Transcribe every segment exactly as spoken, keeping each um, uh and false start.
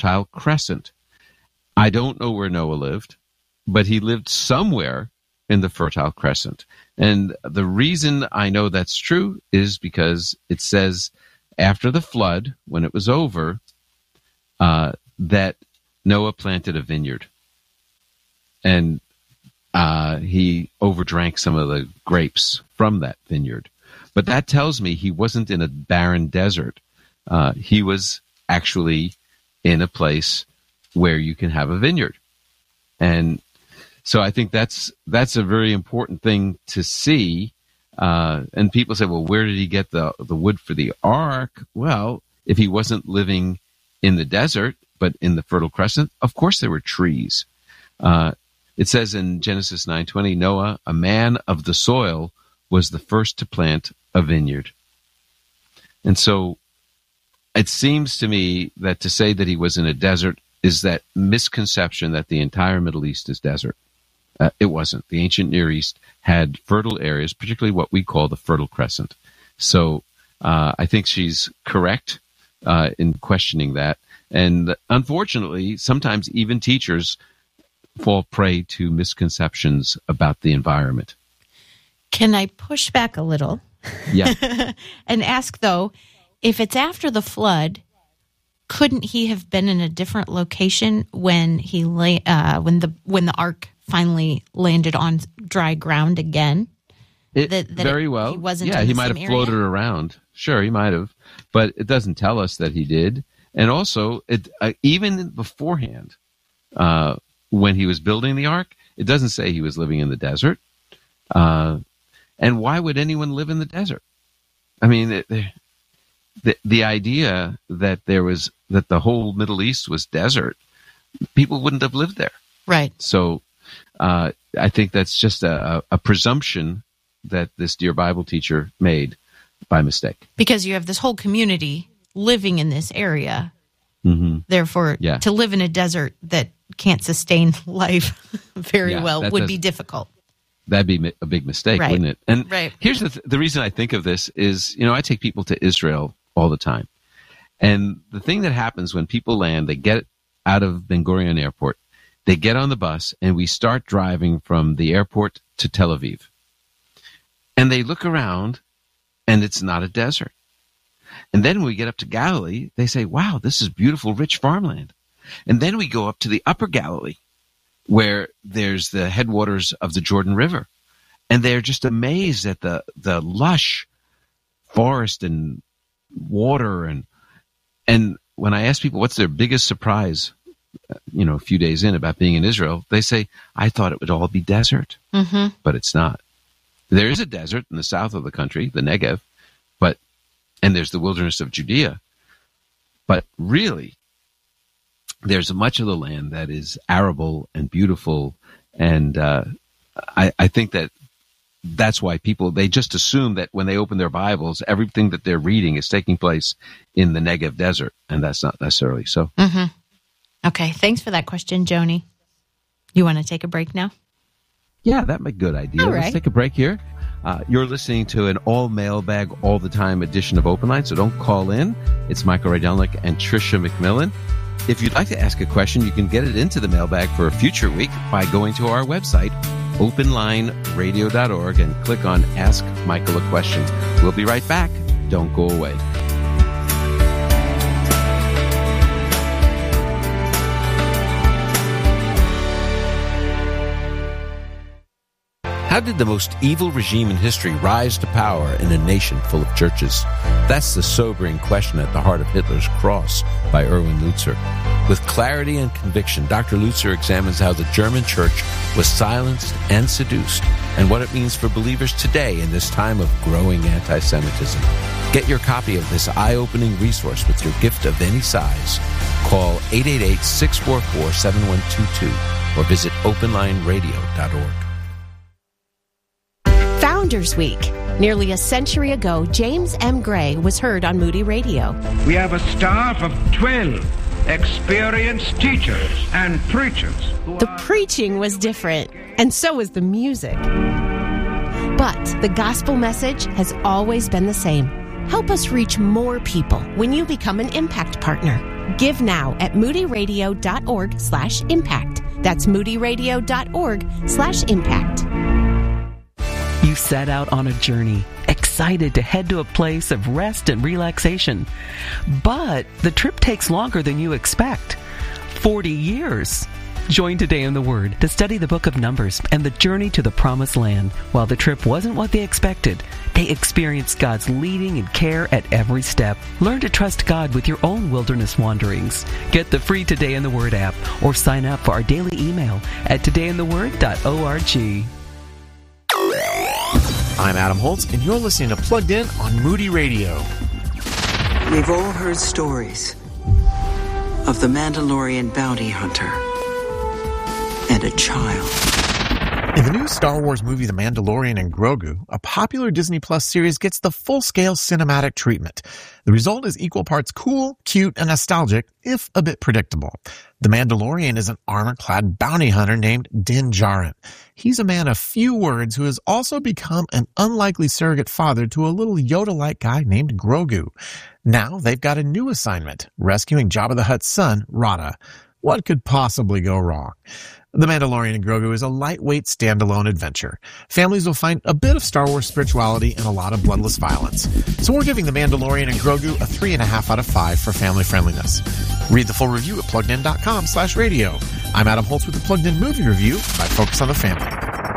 Fertile Crescent. I don't know where Noah lived, but he lived somewhere in the Fertile Crescent. And the reason I know that's true is because it says after the flood, when it was over, uh, that Noah planted a vineyard. And uh, he overdrank some of the grapes from that vineyard. But that tells me he wasn't in a barren desert. Uh, he was actually in a place where you can have a vineyard. And so I think that's that's a very important thing to see. Uh, and people say, well, where did he get the, the wood for the ark? Well, if he wasn't living in the desert, but in the Fertile Crescent, of course there were trees. Uh, it says in Genesis nine twenty, Noah, a man of the soil, was the first to plant a vineyard. And so it seems to me that to say that he was in a desert is that misconception that the entire Middle East is desert. Uh, it wasn't. The ancient Near East had fertile areas, particularly what we call the Fertile Crescent. So uh, I think she's correct uh, in questioning that. And unfortunately, sometimes even teachers fall prey to misconceptions about the environment. Can I push back a little? Yeah. And ask, though, if it's after the flood, couldn't he have been in a different location when he lay, uh, when the when the ark finally landed on dry ground again? It, that, that very it, well. He wasn't. Yeah, in he the might same have floated area? around. Sure, he might have, but it doesn't tell us that he did. And also, it uh, even beforehand, uh, when he was building the ark, it doesn't say he was living in the desert. Uh, and why would anyone live in the desert? I mean, it, the the idea that there was that the whole Middle East was desert, people wouldn't have lived there. Right. So uh, I think that's just a, a presumption that this dear Bible teacher made by mistake. Because you have this whole community living in this area. Mm-hmm. Therefore, yeah. to live in a desert that can't sustain life very yeah, well would be difficult. That'd be a big mistake, right. wouldn't it? And right. here's the th- the reason I think of this is, you know, I take people to Israel all the time. And the thing that happens when people land, they get out of Ben Gurion Airport, they get on the bus, and we start driving from the airport to Tel Aviv. And they look around, and it's not a desert. And then when we get up to Galilee, they say, wow, this is beautiful, rich farmland. And then we go up to the upper Galilee, where there's the headwaters of the Jordan River. And they're just amazed at the, the lush forest and water. And and when I ask people what's their biggest surprise, you know, a few days in about being in Israel, they say, I thought it would all be desert, mm-hmm. but it's not. There is a desert in the south of the country, the Negev, but and there's the wilderness of Judea. But really, there's much of the land that is arable and beautiful. And uh, I, I think that that's why people, they just assume that when they open their Bibles, everything that they're reading is taking place in the Negev desert. And that's not necessarily so. Mm-hmm. Okay. Thanks for that question, Joni. You want to take a break now? Yeah, that'd be a good idea. All right. Let's take a break here. Uh, you're listening to an all mailbag, all the time edition of Open Line, so don't call in. It's Michael Rydelnik and Tricia McMillan. If you'd like to ask a question, you can get it into the mailbag for a future week by going to our website, open line radio dot org, and click on Ask Michael a Question. We'll be right back. Don't go away. How did the most evil regime in history rise to power in a nation full of churches? That's the sobering question at the heart of Hitler's Cross by Erwin Lutzer. With clarity and conviction, Doctor Lutzer examines how the German church was silenced and seduced, and what it means for believers today in this time of growing anti-Semitism. Get your copy of this eye-opening resource with your gift of any size. Call eight eight eight, six four four, seven one two two or visit open line radio dot org. Founders Week. Nearly a century ago, James M. Gray was heard on Moody Radio. We have a staff of twelve experienced teachers and preachers. The preaching was different, and so was the music. But the gospel message has always been the same. Help us reach more people when you become an Impact Partner. Give now at moodyradio.org slash impact. That's moodyradio.org slash impact. You set out on a journey, excited to head to a place of rest and relaxation. But the trip takes longer than you expect. forty years. Join Today in the Word to study the book of Numbers and the journey to the Promised Land. While the trip wasn't what they expected, they experienced God's leading and care at every step. Learn to trust God with your own wilderness wanderings. Get the free Today in the Word app or sign up for our daily email at today in the word dot org. I'm Adam Holtz, and you're listening to Plugged In on Moody Radio. We've all heard stories of the Mandalorian bounty hunter and a child. In the new Star Wars movie The Mandalorian and Grogu, a popular Disney Plus series gets the full-scale cinematic treatment. The result is equal parts cool, cute, and nostalgic, if a bit predictable. The Mandalorian is an armor-clad bounty hunter named Din Djarin. He's a man of few words who has also become an unlikely surrogate father to a little Yoda-like guy named Grogu. Now they've got a new assignment, rescuing Jabba the Hutt's son, Rada. What could possibly go wrong? The Mandalorian and Grogu is a lightweight standalone adventure. Families will find a bit of Star Wars spirituality and a lot of bloodless violence. So we're giving The Mandalorian and Grogu a three and a half out of five for family friendliness. Read the full review at pluggedin.com slash radio. I'm Adam Holtz with the Plugged In Movie Review by Focus on the Family.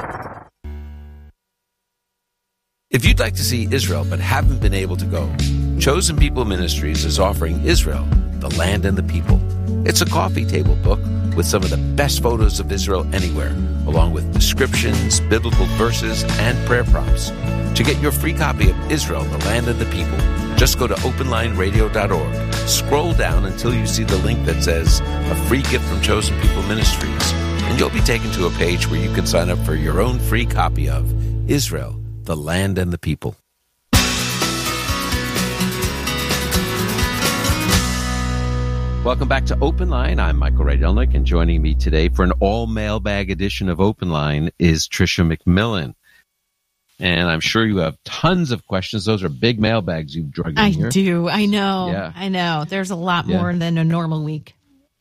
If you'd like to see Israel but haven't been able to go, Chosen People Ministries is offering Israel, the Land and the People. It's a coffee table book with some of the best photos of Israel anywhere, along with descriptions, biblical verses, and prayer prompts. To get your free copy of Israel, the Land and the People, just go to open line radio dot org. Scroll down until you see the link that says A Free Gift from Chosen People Ministries, and you'll be taken to a page where you can sign up for your own free copy of Israel, the Land and the People. Welcome back to Open Line. I'm Michael Rydelnik, and joining me today for an all-mailbag edition of Open Line is Tricia McMillan. And I'm sure you have tons of questions. Those are big mailbags you've drugged in I here. I do. I know. Yeah. I know. There's a lot Yeah. more than a normal week.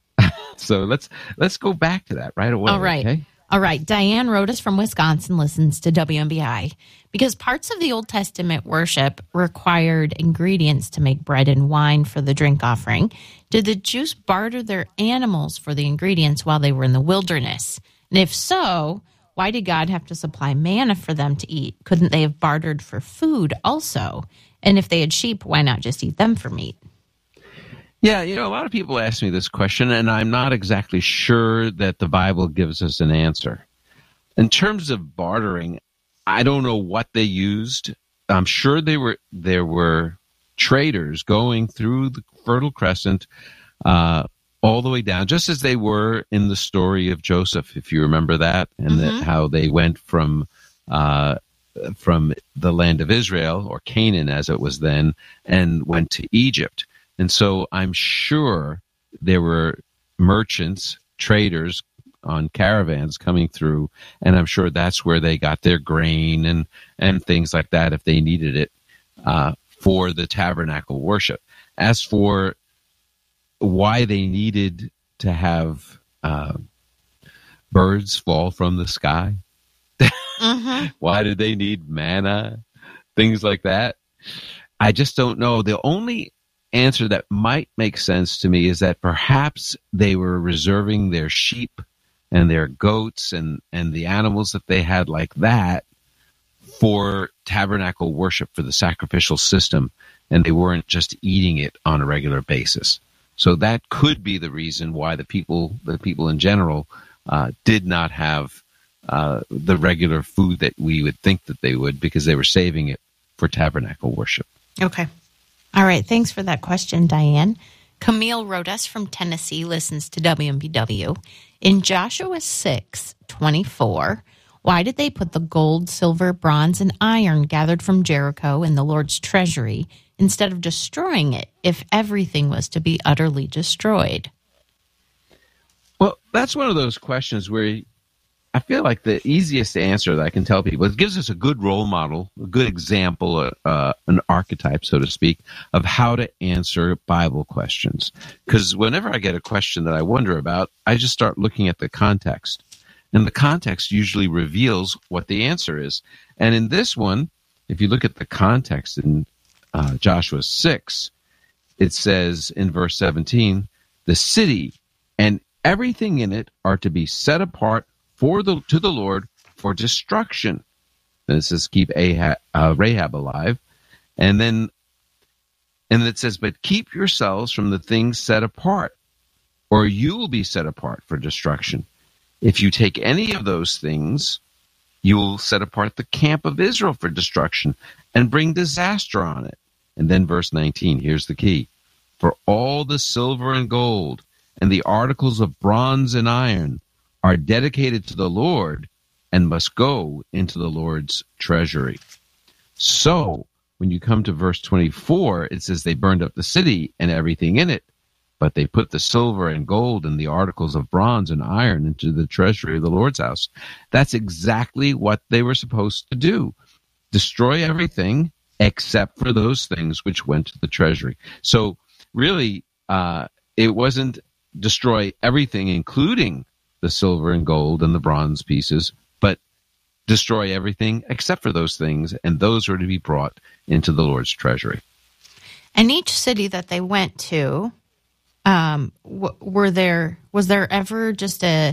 So let's let's go back to that right away. All right. Okay? All right. Diane wrote us from Wisconsin, listens to W M B I. Because parts of the Old Testament worship required ingredients to make bread and wine for the drink offering, did the Jews barter their animals for the ingredients while they were in the wilderness? And if so, why did God have to supply manna for them to eat? Couldn't they have bartered for food also? And if they had sheep, why not just eat them for meat? Yeah, you know, a lot of people ask me this question, and I'm not exactly sure that the Bible gives us an answer. In terms of bartering, I don't know what they used. I'm sure they were there were traders going through the Fertile Crescent uh, all the way down, just as they were in the story of Joseph, if you remember that, and Mm-hmm. that how they went from uh, from the land of Israel, or Canaan as it was then, and went to Egypt. And so I'm sure there were merchants, traders on caravans coming through, and I'm sure that's where they got their grain and, and things like that if they needed it uh, for the tabernacle worship. As for why they needed to have uh, birds fall from the sky, Mm-hmm. why did they need manna, things like that, I just don't know. The only answer that might make sense to me is that perhaps they were reserving their sheep and their goats and, and the animals that they had like that for tabernacle worship, for the sacrificial system, and they weren't just eating it on a regular basis. So that could be the reason why the people, the people in general, uh, did not have uh, the regular food that we would think that they would, because they were saving it for tabernacle worship. Okay. All right. Thanks for that question, Diane. Camille wrote us from Tennessee, listens to W M B W. In Joshua six twenty-four, why did they put the gold, silver, bronze, and iron gathered from Jericho in the Lord's treasury instead of destroying it if everything was to be utterly destroyed? Well, that's one of those questions where I feel like the easiest answer that I can tell people, it gives us a good role model, a good example, uh, an archetype, so to speak, of how to answer Bible questions. Because whenever I get a question that I wonder about, I just start looking at the context. And the context usually reveals what the answer is. And in this one, if you look at the context in uh, Joshua six, it says in verse seventeen, the city and everything in it are to be set apart for the to the Lord for destruction. And it says keep Ahab, uh, Rahab alive. And then and it says, but keep yourselves from the things set apart, or you will be set apart for destruction. If you take any of those things, you will set apart the camp of Israel for destruction and bring disaster on it. And then verse nineteen, here's the key. For all the silver and gold and the articles of bronze and iron are dedicated to the Lord and must go into the Lord's treasury. So when you come to verse twenty-four, it says they burned up the city and everything in it, but they put the silver and gold and the articles of bronze and iron into the treasury of the Lord's house. That's exactly what they were supposed to do. Destroy everything except for those things which went to the treasury. So really, uh, it wasn't destroy everything, including the silver and gold and the bronze pieces, but destroy everything except for those things, and those were to be brought into the Lord's treasury. And each city that they went to, um, w- were there was there ever just a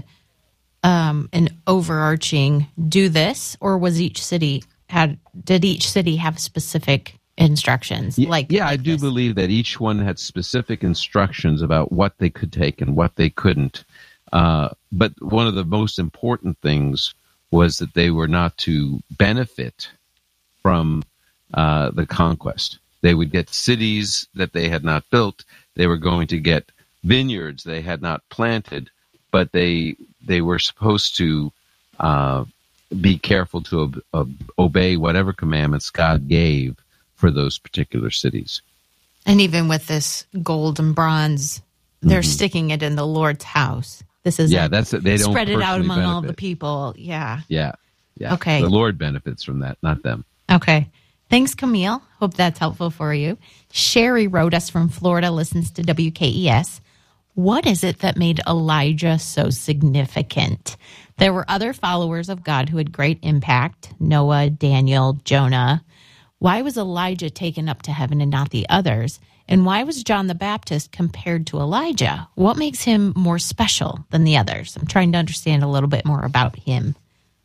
um, an overarching do this, or was each city had did each city have specific instructions? Yeah, like yeah, like I do this? believe that each one had specific instructions about what they could take and what they couldn't. Uh, but one of the most important things was that they were not to benefit from uh, the conquest. They would get cities that they had not built. They were going to get vineyards they had not planted, but they they were supposed to uh, be careful to ob- ob- obey whatever commandments God gave for those particular cities. And even with this gold and bronze, they're Mhm. sticking it in the Lord's house. This is Yeah, that's it. They don't spread it out personally among all the benefit. people. Yeah. Yeah, yeah. Okay. The Lord benefits from that, not them. Okay. Thanks, Camille. Hope that's helpful for you. Sherry wrote us from Florida, listens to W K E S. What is it that made Elijah so significant? There were other followers of God who had great impact, Noah, Daniel, Jonah. Why was Elijah taken up to heaven and not the others? And why was John the Baptist compared to Elijah? What makes him more special than the others? I'm trying to understand a little bit more about him.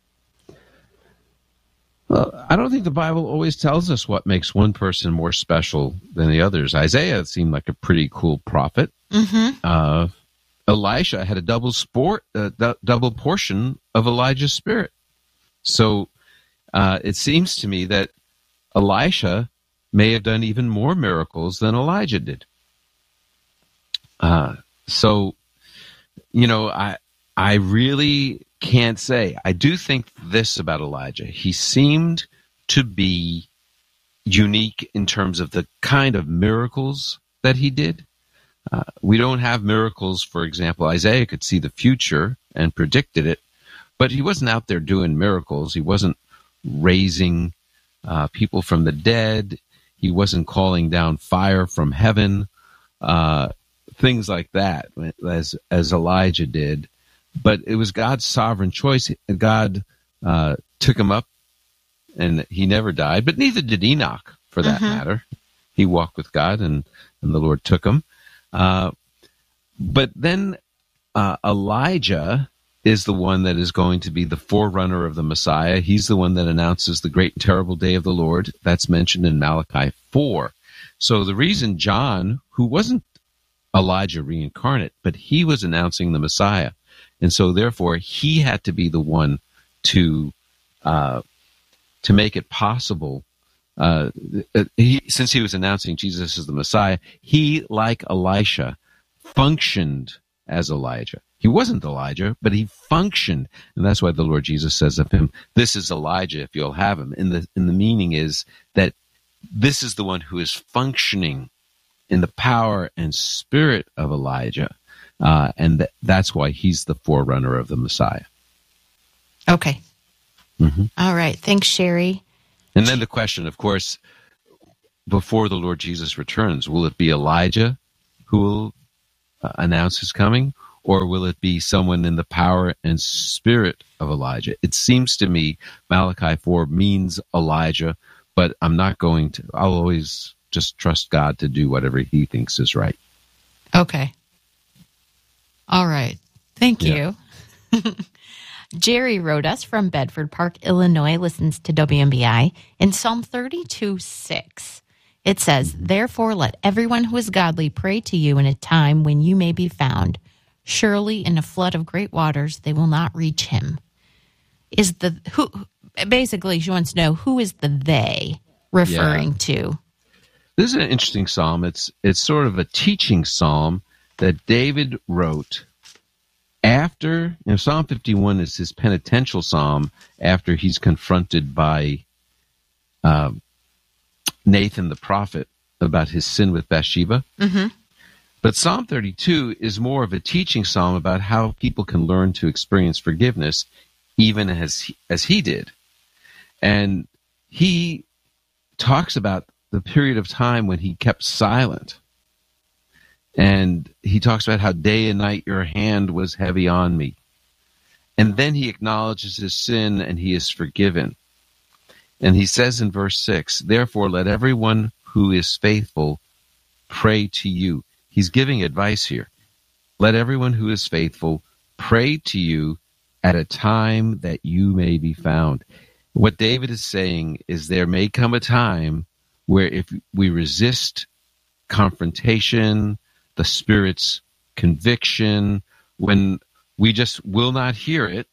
Well, I don't think the Bible always tells us what makes one person more special than the others. Isaiah seemed like a pretty cool prophet. Mm-hmm. Uh, Elisha had a double sport, uh, d- double portion of Elijah's spirit. So uh, it seems to me that Elisha may have done even more miracles than Elijah did. Uh, so, you know, I I really can't say. I do think this about Elijah. He seemed to be unique in terms of the kind of miracles that he did. Uh, we don't have miracles, for example. Isaiah could see the future and predicted it, but he wasn't out there doing miracles. He wasn't raising uh, people from the dead. He wasn't calling down fire from heaven, uh, things like that, as as Elijah did. But it was God's sovereign choice. God uh, took him up, and he never died. But neither did Enoch, for that Mm-hmm. matter. He walked with God, and, and the Lord took him. Uh, but then uh, Elijah is the one that is going to be the forerunner of the Messiah. He's the one that announces the great and terrible day of the Lord. That's mentioned in Malachi four. So the reason John, who wasn't Elijah reincarnate, but he was announcing the Messiah, and so therefore he had to be the one to uh, to make it possible. Uh, he, since he was announcing Jesus as the Messiah, he, like Elisha, functioned as Elijah. He wasn't Elijah, but he functioned, and that's why the Lord Jesus says of him, "This is Elijah, if you'll have him." And the and the meaning is that this is the one who is functioning in the power and spirit of Elijah, uh, and th- that's why he's the forerunner of the Messiah. Okay. Mm-hmm. All right. Thanks, Sherry. And then the question, of course, before the Lord Jesus returns, will it be Elijah who will uh, announce his coming, or will it be someone in the power and spirit of Elijah? It seems to me Malachi four means Elijah, but I'm not going to. I'll always just trust God to do whatever he thinks is right. Okay. All right. Thank Yeah. you. Jerry wrote us from Bedford Park, Illinois, listens to W M B I. In Psalm thirty-two six, it says, "Therefore let everyone who is godly pray to you in a time when you may be found. Surely in a flood of great waters they will not reach him." Is the who basically she wants to know, who is the they referring to? This is an interesting psalm. It's it's sort of a teaching psalm that David wrote after, you know, Psalm fifty-one is his penitential psalm after he's confronted by uh, Nathan the prophet about his sin with Bathsheba. Mm-hmm. But Psalm thirty-two is more of a teaching psalm about how people can learn to experience forgiveness even as he, as he did. And he talks about the period of time when he kept silent. And he talks about how day and night your hand was heavy on me. And then he acknowledges his sin and he is forgiven. And he says in verse six, "Therefore let everyone who is faithful pray to you." He's giving advice here. Let everyone who is faithful pray to you at a time that you may be found. What David is saying is there may come a time where if we resist confrontation, the Spirit's conviction, when we just will not hear it,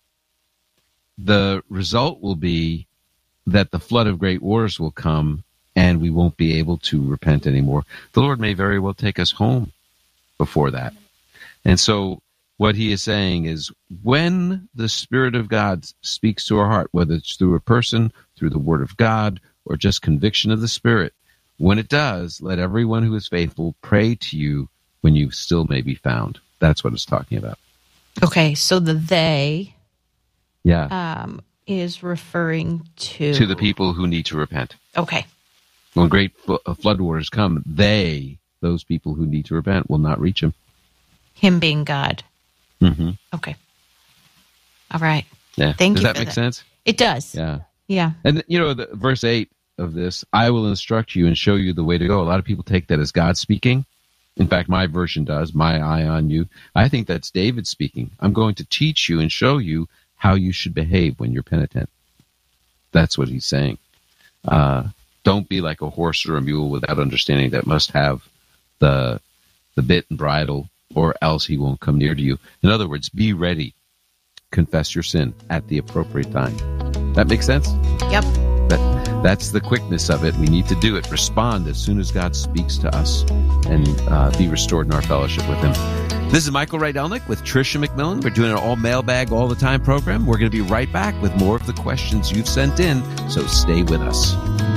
the result will be that the flood of great waters will come and we won't be able to repent anymore. The Lord may very well take us home before that. And so what he is saying is when the Spirit of God speaks to our heart, whether it's through a person, through the Word of God, or just conviction of the Spirit, when it does, let everyone who is faithful pray to you when you still may be found. That's what it's talking about. Okay, so the they Yeah. um, is referring to... To the people who need to repent. Okay. When great fl- floodwaters come, they, those people who need to repent, will not reach him. Him being God. Mm-hmm. Okay. All right. Yeah. Thank Does you that for make that. sense? It does. Yeah. Yeah. And, you know, the, verse eight of this, "I will instruct you and show you the way to go." A lot of people take that as God speaking. In fact, my version does, "My eye on you." I think that's David speaking. I'm going to teach you and show you how you should behave when you're penitent. That's what he's saying. Uh, don't be like a horse or a mule without understanding that must have the the bit and bridle, or else he won't come near to you. In other words, be ready. Confess your sin at the appropriate time. That makes sense? Yep. That, that's the quickness of it. We need to do it. Respond as soon as God speaks to us and uh, be restored in our fellowship with him. This is Michael Rydelnik with Tricia McMillan. We're doing an all mailbag all the time program. We're going to be right back with more of the questions you've sent in, so stay with us.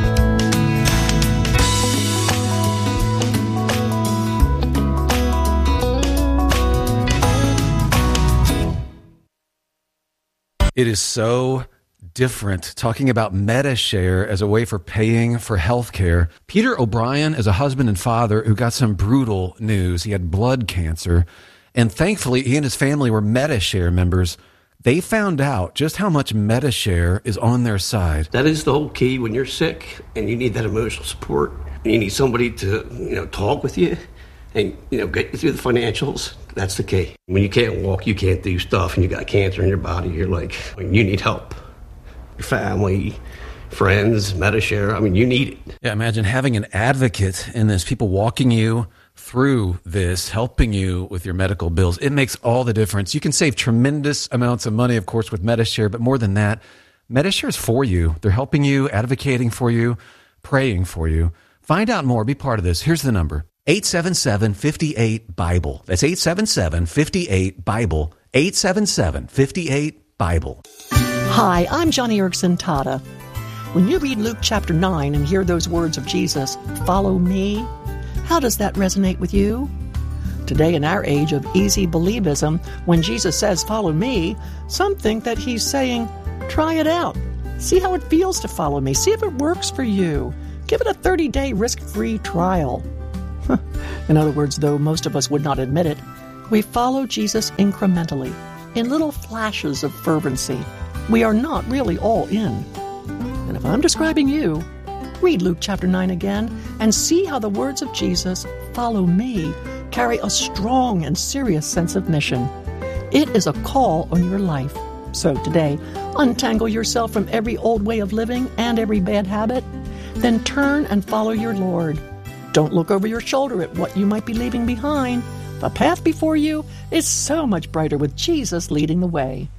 It is so different talking about MediShare as a way for paying for health care. Peter O'Brien is a husband and father who got some brutal news. He had blood cancer, and thankfully he and his family were MediShare members. They found out just how much MediShare is on their side. That is the whole key when you're sick and you need that emotional support. And you need somebody to, you know, talk with you and, you know, get you through the financials. That's the key. When you can't walk, you can't do stuff, and you got cancer in your body, you're like, you need help. Your family, friends, MediShare, I mean, you need it. Yeah, imagine having an advocate in this, people walking you through this, helping you with your medical bills. It makes all the difference. You can save tremendous amounts of money, of course, with MediShare, but more than that, MediShare is for you. They're helping you, advocating for you, praying for you. Find out more. Be part of this. Here's the number. eight seven seven, five eight, BIBLE. That's eight seven seven, five eight, BIBLE. eight seven seven, five eight, BIBLE. Hi, I'm Johnny Erickson Tata. When you read Luke chapter nine and hear those words of Jesus, "Follow me," how does that resonate with you? Today, in our age of easy believism, when Jesus says, "Follow me," some think that he's saying, "Try it out. See how it feels to follow me. See if it works for you. Give it a thirty-day risk-free trial." In other words, though most of us would not admit it, we follow Jesus incrementally, in little flashes of fervency. We are not really all in. And if I'm describing you, read Luke chapter nine again and see how the words of Jesus, "Follow me," carry a strong and serious sense of mission. It is a call on your life. So today, untangle yourself from every old way of living and every bad habit. Then turn and follow your Lord. Don't look over your shoulder at what you might be leaving behind. The path before you is so much brighter with Jesus leading the way.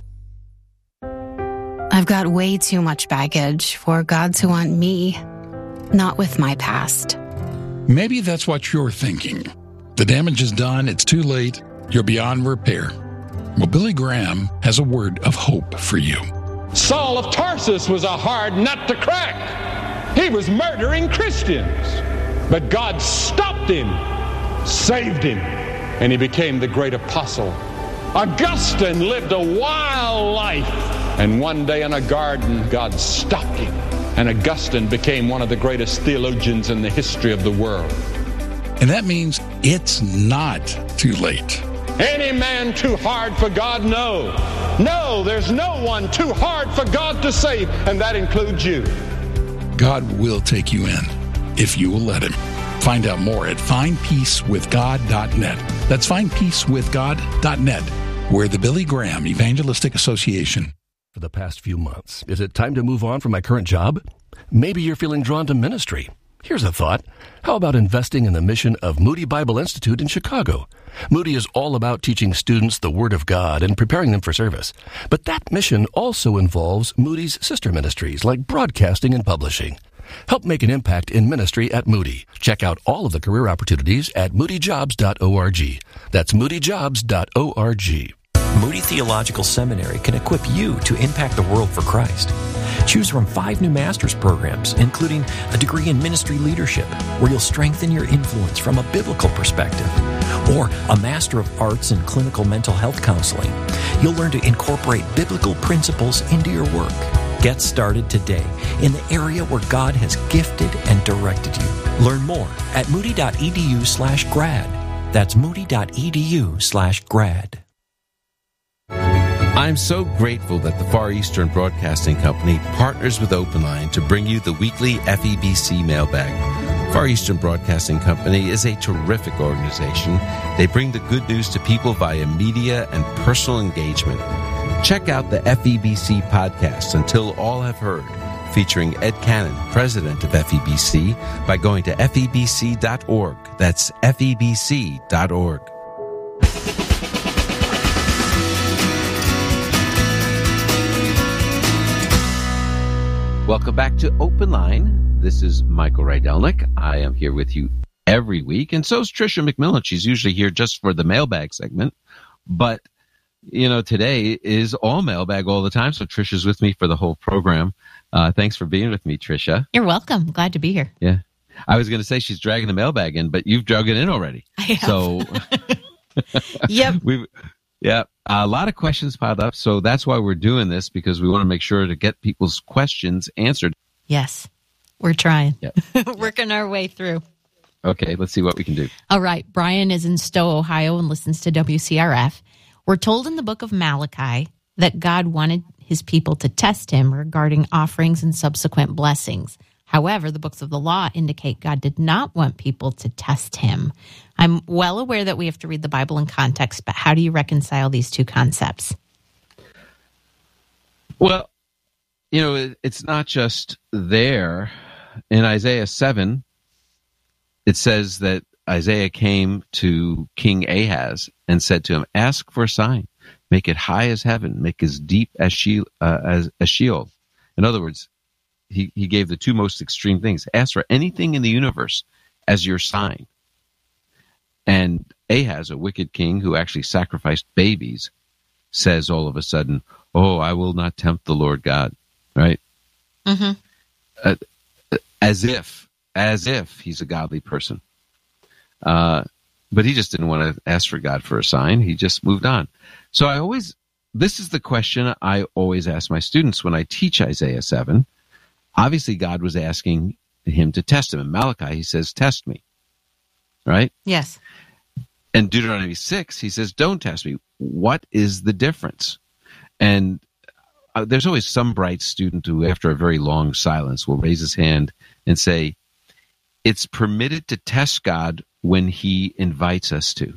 I've got way too much baggage for God to want me, not with my past. Maybe that's what you're thinking. The damage is done, it's too late, you're beyond repair. Well, Billy Graham has a word of hope for you. Saul of Tarsus was a hard nut to crack. He was murdering Christians. But God stopped him, saved him, and he became the great apostle. Augustine lived a wild life, and one day in a garden, God stopped him, and Augustine became one of the greatest theologians in the history of the world. And that means it's not too late. Any man too hard for God? No. No, there's no one too hard for God to save, and that includes you. God will take you in if you will let him. Find out more at find peace with god dot net. That's find peace with god dot net. We're the Billy Graham Evangelistic Association. For the past few months, is it time to move on from my current job? Maybe you're feeling drawn to ministry. Here's a thought. How about investing in the mission of Moody Bible Institute in Chicago? Moody is all about teaching students the Word of God and preparing them for service. But that mission also involves Moody's sister ministries like broadcasting and publishing. Help make an impact in ministry at Moody. Check out all of the career opportunities at moody jobs dot org. That's moody jobs dot org. Moody Theological Seminary can equip you to impact the world for Christ. Choose from five new master's programs, including a degree in ministry leadership, where you'll strengthen your influence from a biblical perspective, or a Master of Arts in clinical mental health counseling. You'll learn to incorporate biblical principles into your work. Get started today in the area where God has gifted and directed you. Learn more at moody dot edu slash grad. That's moody dot edu slash grad. I'm so grateful that the Far Eastern Broadcasting Company partners with OpenLine to bring you the weekly F E B C mailbag. Far Eastern Broadcasting Company is a terrific organization. They bring the good news to people via media and personal engagement. Check out the F E B C podcast, Until All Have Heard, featuring Ed Cannon, president of F E B C, by going to F E B C dot org. That's F E B C dot org. Welcome back to Open Line. This is Michael Rydelnik. I am here with you every week, and so is Tricia McMillan. She's usually here just for the mailbag segment, but you know, today is all mailbag all the time, so Tricia's with me for the whole program. Uh, thanks for being with me, Tricia. You're welcome. Glad to be here. Yeah. I was going to say she's dragging the mailbag in, but you've drug it in already. I have. So, yep. We've, yeah, a lot of questions piled up, so that's why we're doing this, because we want to make sure to get people's questions answered. Yes, we're trying. Yep. Working our way through. Okay, let's see what we can do. All right. Brian is in Stowe, Ohio, and listens to W C R F. We're told in the book of Malachi that God wanted his people to test him regarding offerings and subsequent blessings. However, the books of the law indicate God did not want people to test him. I'm well aware that we have to read the Bible in context, but how do you reconcile these two concepts? Well, you know, it's not just there. In Isaiah seven, it says that Isaiah came to King Ahaz and said to him, "Ask for a sign, make it high as heaven, make it as deep as, she, uh, as, as Sheol." In other words, he, he gave the two most extreme things. Ask for anything in the universe as your sign. And Ahaz, a wicked king who actually sacrificed babies, says all of a sudden, "Oh, I will not tempt the Lord God." Right? Mm-hmm. Uh, as if, as if he's a godly person. Uh, But he just didn't want to ask for God for a sign. He just moved on. So I always, this is the question I always ask my students when I teach Isaiah seven. Obviously, God was asking him to test him. In Malachi, he says, test me. Right? Yes. And Deuteronomy six, he says, don't test me. What is the difference? And uh, there's always some bright student who, after a very long silence, will raise his hand and say, it's permitted to test God when he invites us to.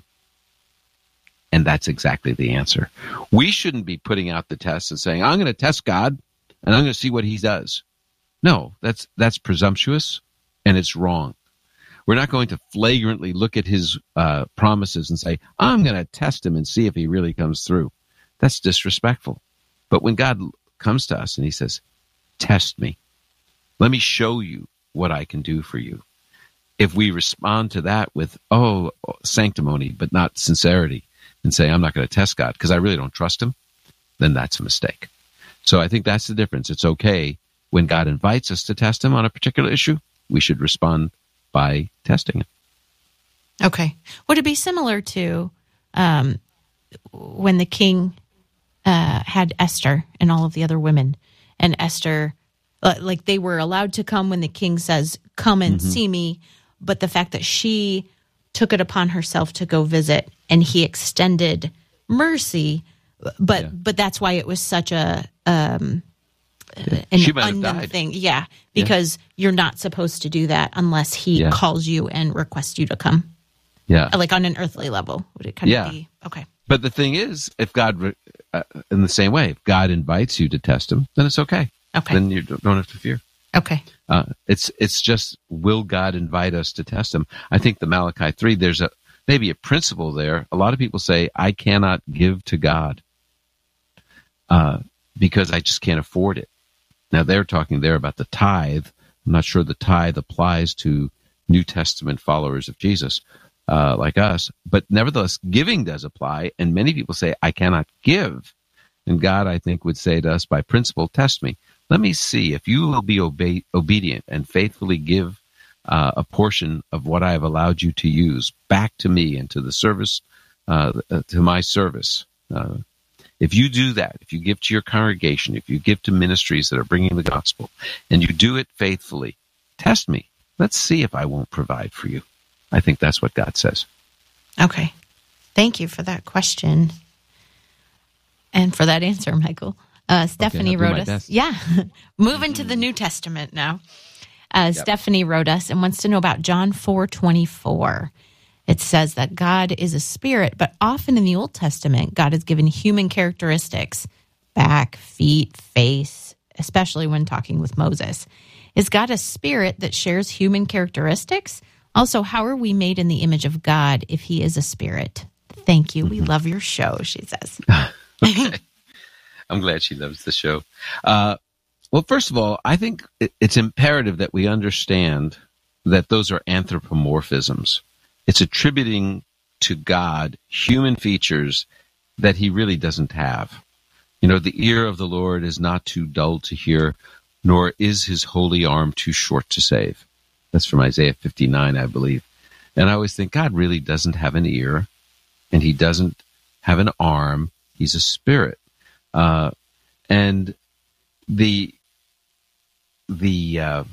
And that's exactly the answer. We shouldn't be putting out the test and saying, I'm going to test God and I'm going to see what he does. No, that's that's presumptuous and it's wrong. We're not going to flagrantly look at his uh, promises and say, I'm going to test him and see if he really comes through. That's disrespectful. But when God comes to us and he says, test me, let me show you what I can do for you. If we respond to that with, oh, sanctimony, but not sincerity, and say, I'm not going to test God because I really don't trust him, then that's a mistake. So I think that's the difference. It's okay when God invites us to test him on a particular issue, we should respond by testing him. Okay. Would it be similar to um, when the king uh, had Esther and all of the other women, and Esther, like they were allowed to come when the king says, come and mm-hmm. see me, but the fact that she took it upon herself to go visit and he extended mercy, but yeah. but that's why it was such a um, yeah. an she might have undone died. thing. Yeah, because yeah. you're not supposed to do that unless he yeah. calls you and requests you to come. Yeah. Like on an earthly level, would it kind yeah. of be? Okay. But the thing is, if God, uh, in the same way, if God invites you to test him, then it's okay. Okay. Then you don't have to fear. Okay. Uh, it's it's just, will God invite us to test him? I think the Malachi three, there's a maybe a principle there. A lot of people say, I cannot give to God uh, because I just can't afford it. Now, they're talking there about the tithe. I'm not sure the tithe applies to New Testament followers of Jesus uh, like us. But nevertheless, giving does apply. And many people say, I cannot give. And God, I think, would say to us by principle, test me. Let me see if you will be obe- obedient and faithfully give uh, a portion of what I have allowed you to use back to me and to the service, uh, to my service. Uh, if you do that, if you give to your congregation, if you give to ministries that are bringing the gospel, and you do it faithfully, test me. Let's see if I won't provide for you. I think that's what God says. Okay. Thank you for that question and for that answer, Michael. Uh, Stephanie okay, wrote us. Best. Yeah. Moving mm-hmm. to the New Testament now. Uh, yep. Stephanie wrote us and wants to know about John four twenty-four. It says that God is a spirit, but often in the Old Testament, God has given human characteristics, back, feet, face, especially when talking with Moses. Is God a spirit that shares human characteristics? Also, how are we made in the image of God if he is a spirit? Thank you. Mm-hmm. We love your show, she says. Okay. I'm glad she loves the show. Uh, well, first of all, I think it's imperative that we understand that those are anthropomorphisms. It's attributing to God human features that he really doesn't have. You know, the ear of the Lord is not too dull to hear, nor is his holy arm too short to save. That's from Isaiah fifty-nine, I believe. And I always think God really doesn't have an ear, and he doesn't have an arm. He's a spirit. Uh, and the the, uh,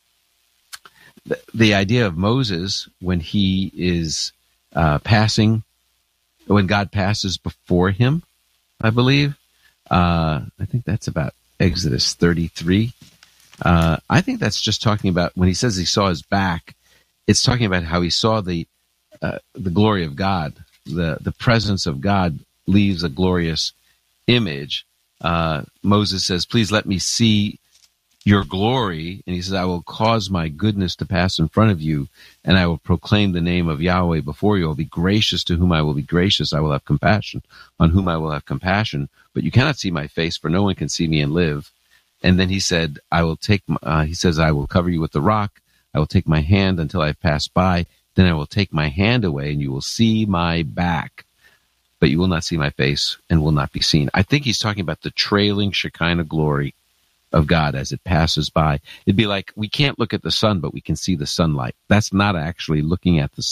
the the idea of Moses when he is uh, passing, when God passes before him, I believe. Uh, I think that's about Exodus thirty-three. Uh, I think that's just talking about when he says he saw his back. It's talking about how he saw the uh, the glory of God. The the presence of God leaves a glorious image. Uh, Moses says, please let me see your glory. And he says, I will cause my goodness to pass in front of you, and I will proclaim the name of Yahweh before you. I will be gracious to whom I will be gracious. I will have compassion on whom I will have compassion. But you cannot see my face, for no one can see me and live. And then he said, I will take, uh, he says, I will cover you with the rock. I will take my hand until I have passed by. Then I will take my hand away, and you will see my back, but you will not see my face and will not be seen. I think he's talking about the trailing Shekinah glory of God as it passes by. It'd be like we can't look at the sun, but we can see the sunlight. That's not actually looking at the sun.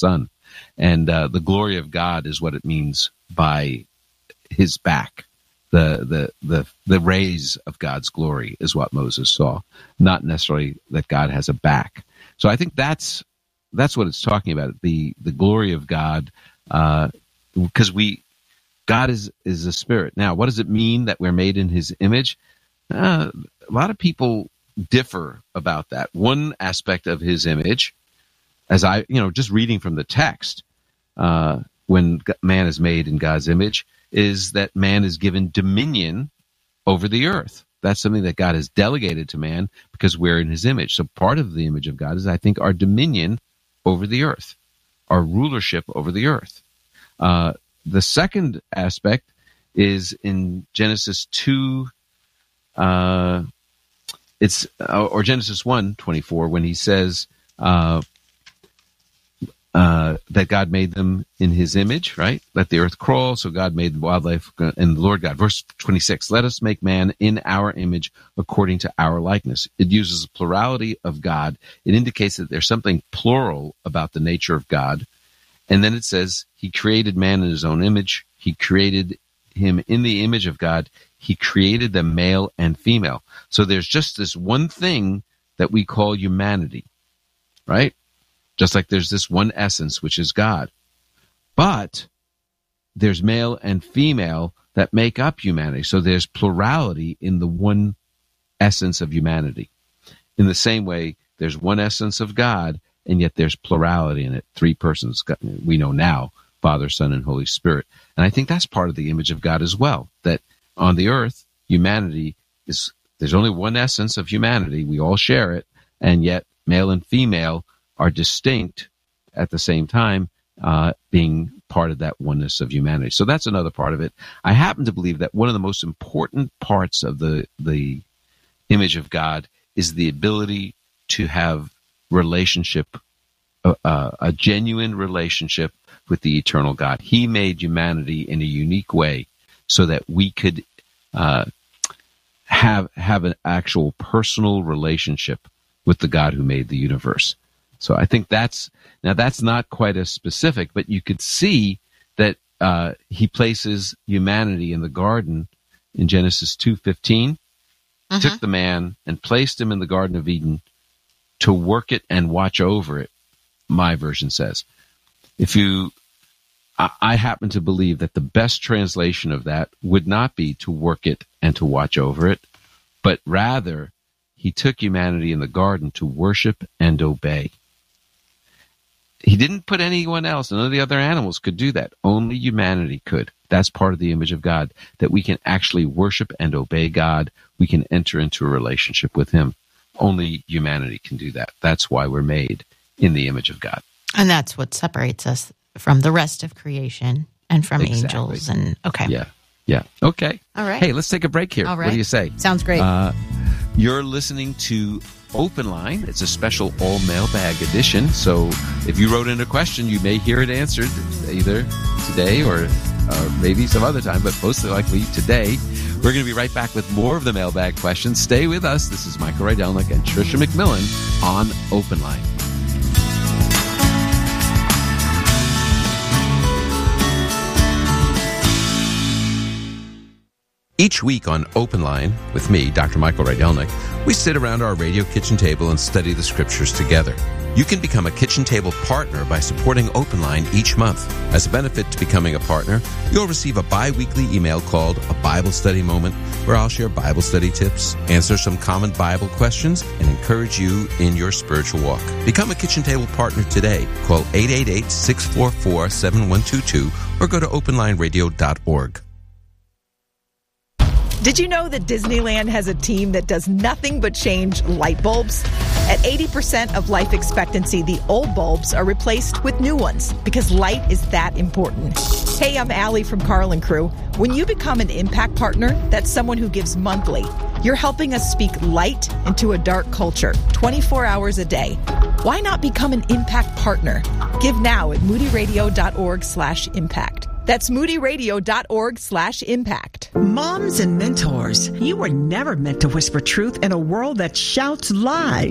And uh, the glory of God is what it means by his back. The, the the the rays of God's glory is what Moses saw, not necessarily that God has a back. So I think that's that's what it's talking about. The the glory of God, because uh, we God is is a spirit. Now, what does it mean that we're made in His image? Uh, a lot of people differ about that. One aspect of His image, as I you know just reading from the text, uh, when man is made in God's image, is that man is given dominion over the earth. That's something that God has delegated to man because we're in his image. So part of the image of God is, I think, our dominion over the earth, our rulership over the earth. Uh, the second aspect is in Genesis two, uh, it's or Genesis one twenty-four, when he says uh, Uh, that God made them in his image, right? Let the earth crawl, so God made the wildlife, and the Lord God. Verse twenty-six, let us make man in our image according to our likeness. It uses a plurality of God. It indicates that there's something plural about the nature of God. And then it says, he created man in his own image. He created him in the image of God. He created them male and female. So there's just this one thing that we call humanity, right? Just like there's this one essence, which is God. But there's male and female that make up humanity. So there's plurality in the one essence of humanity. In the same way, there's one essence of God, and yet there's plurality in it. Three persons, we know now, Father, Son, and Holy Spirit. And I think that's part of the image of God as well, that on the earth, humanity is, there's only one essence of humanity. We all share it, and yet male and female are distinct at the same time, uh, being part of that oneness of humanity. So that's another part of it. I happen to believe that one of the most important parts of the the image of God is the ability to have relationship, uh, uh, a genuine relationship with the eternal God. He made humanity in a unique way so that we could uh, have have an actual personal relationship with the God who made the universe. So I think that's, now that's not quite as specific, but you could see that uh, he places humanity in the garden in Genesis two fifteen, uh-huh. took the man and placed him in the Garden of Eden to work it and watch over it, my version says. If you, I, I happen to believe that the best translation of that would not be to work it and to watch over it, but rather he took humanity in the garden to worship and obey. He didn't put anyone else, none of the other animals could do that. Only humanity could. That's part of the image of God, that we can actually worship and obey God. We can enter into a relationship with him. Only humanity can do that. That's why we're made in the image of God. And that's what separates us from the rest of creation and from Exactly. angels. And okay. Yeah. Yeah. Okay. All right. Hey, let's take a break here. All right. What do you say? Sounds great. Uh, you're listening to Open Line. It's a special all mailbag edition. So if you wrote in a question, you may hear it answered either today or uh, maybe some other time, but most likely today. We're going to be right back with more of the mailbag questions. Stay with us. This is Michael Rydelnik and Tricia McMillan on Open Line. Each week on Open Line, with me, Doctor Michael Rydelnik, we sit around our radio kitchen table and study the scriptures together. You can become a kitchen table partner by supporting Open Line each month. As a benefit to becoming a partner, you'll receive a bi-weekly email called A Bible Study Moment, where I'll share Bible study tips, answer some common Bible questions, and encourage you in your spiritual walk. Become a kitchen table partner today. Call eight eight eight, six four four, seven one two two or go to open line radio dot org. Did you know that Disneyland has a team that does nothing but change light bulbs? At eighty percent of life expectancy, the old bulbs are replaced with new ones because light is that important. Hey, I'm Allie from Carl and Crew. When you become an Impact Partner, that's someone who gives monthly. You're helping us speak light into a dark culture, twenty-four hours a day. Why not become an Impact Partner? Give now at moodyradio.org slash impact. That's moodyradio.org slash impact. Moms and mentors, you were never meant to whisper truth in a world that shouts lies.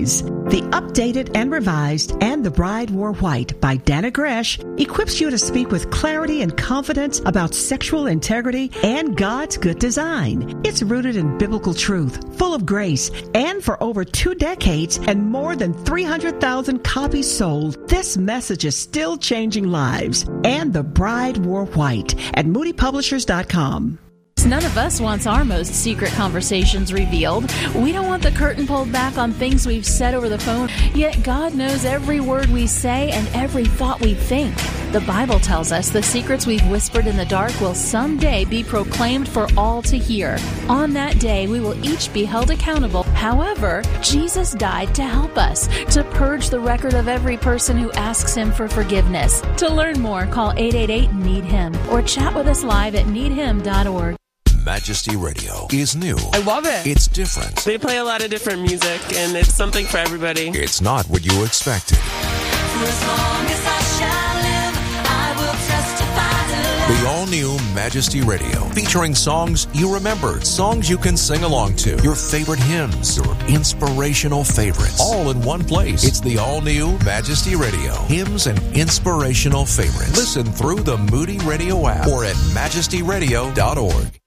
The Updated and Revised and the Bride Wore White by Dana Gresh equips you to speak with clarity and confidence about sexual integrity and God's good design. It's rooted in biblical truth, full of grace, and for over two decades and more than three hundred thousand copies sold, this message is still changing lives. And the Bride Wore White at moody publishers dot com. None of us wants our most secret conversations revealed. We don't want the curtain pulled back on things we've said over the phone, yet God knows every word we say and every thought we think. The Bible tells us the secrets we've whispered in the dark will someday be proclaimed for all to hear. On that day, we will each be held accountable. However, Jesus died to help us, to purge the record of every person who asks Him for forgiveness. To learn more, call eight eight eight, need him or chat with us live at need him dot org. Majesty Radio is new. I love it. It's different. They play a lot of different music, and it's something for everybody. It's not what you expected. For as long as I shall live, I will testify to love. The all-new Majesty Radio, featuring songs you remember, songs you can sing along to, your favorite hymns, your inspirational favorites, all in one place. It's the all-new Majesty Radio, hymns and inspirational favorites. Listen through the Moody Radio app or at majesty radio dot org.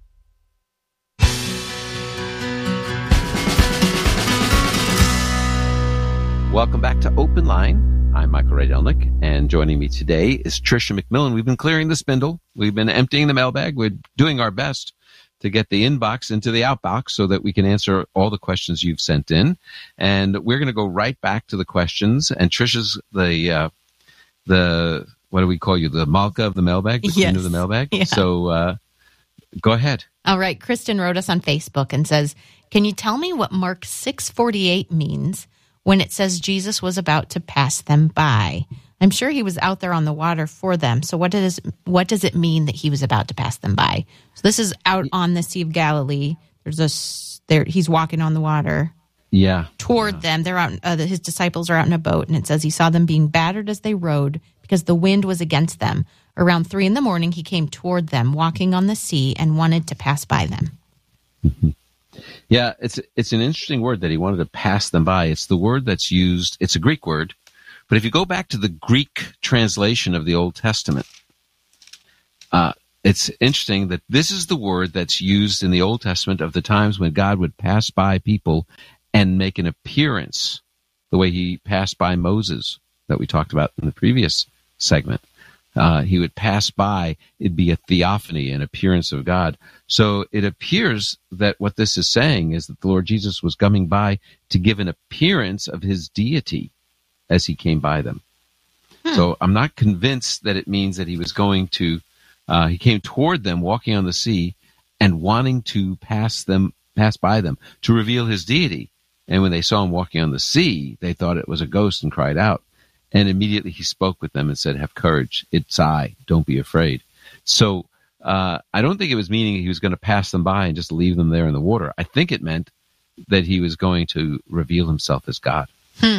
Welcome back to Open Line. I'm Michael Rydelnik, and joining me today is Tricia McMillan. We've been clearing the spindle. We've been emptying the mailbag. We're doing our best to get the inbox into the outbox so that we can answer all the questions you've sent in. And we're going to go right back to the questions. And Tricia's the, uh, the what do we call you, the Malka of the mailbag, the queen Yes. of the mailbag? Yeah. So uh, go ahead. All right. Kristen wrote us on Facebook and says, can you tell me what Mark six forty-eight means when it says Jesus was about to pass them by? I'm sure he was out there on the water for them. So what does what does it mean that he was about to pass them by? So this is out on the Sea of Galilee. There's a s- there he's walking on the water Yeah. toward yeah. them. They're out. Uh, his disciples are out in a boat, and it says he saw them being battered as they rowed because the wind was against them. Around three in the morning, he came toward them, walking on the sea, and wanted to pass by them. Mm-hmm. Yeah, it's it's an interesting word that he wanted to pass them by. It's the word that's used. It's a Greek word, but if you go back to the Greek translation of the Old Testament, uh, it's interesting that this is the word that's used in the Old Testament of the times when God would pass by people and make an appearance, the way he passed by Moses that we talked about in the previous segment. Uh, he would pass by, it'd be a theophany, an appearance of God. So it appears that what this is saying is that the Lord Jesus was coming by to give an appearance of his deity as he came by them. Hmm. So I'm not convinced that it means that he was going to, uh, he came toward them walking on the sea and wanting to pass them, pass by them to reveal his deity. And when they saw him walking on the sea, they thought it was a ghost and cried out. And immediately he spoke with them and said, have courage. It's I. Don't be afraid. So uh, I don't think it was meaning he was going to pass them by and just leave them there in the water. I think it meant that he was going to reveal himself as God. Hmm.